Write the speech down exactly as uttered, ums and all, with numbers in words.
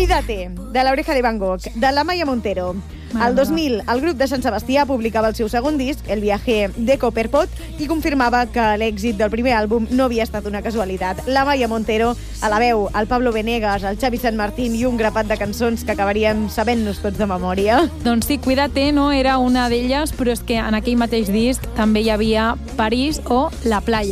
Cuídate, de l'Oreja de Van Gogh, de la Maya Montero. Al dos mil, el grup de Sant Sebastià publicava el seu segon disc, El viaje de Copperpot, i confirmava que l'èxit del primer àlbum no havia estat una casualitat. La Maya Montero, a la veu, el Pablo Venegas, el Xavi Sant Martín i un grapat de cançons que acabaríem sabent-nos tots de memòria. Doncs sí, Cuídate no era una d'elles, però és que en aquell mateix disc també hi havia París o La playa.